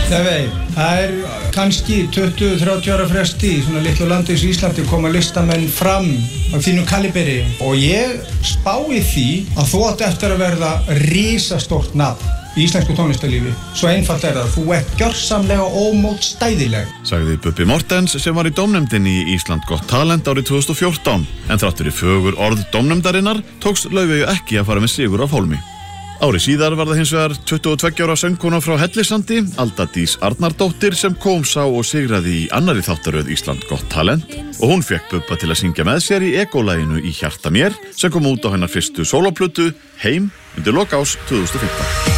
Nei, það kannski 20-30 ára fresti í svona litlu landi eins og Íslandi koma listamenn fram á þínu kaliberi og ég spái því að þú átt eftir að verða risastórt nafn í íslensku tónlistarlífi. Svo einfalt það, þú ert gjörsamlega ómótstæðileg. Sagði Bubbi Mortens sem var í dómnefndinni í Ísland gott talent árið 2014. En þráttur í fögur orð dómnefndarinnar tókst Laufeyju ekki að fara með sigur af hólmi. Ári síðar var það hins vegar 22 ára söngkona frá Hellisandi, Alda Dís Arnardóttir, sem kom sá og sigraði í annarri þáttaröð Ísland gott talent og hún fekk Bubba til að syngja með sér í Ego-laginu Í hjarta mér sem kom út á hennar fyrstu sólóplötu Heim undir lok árs 2015.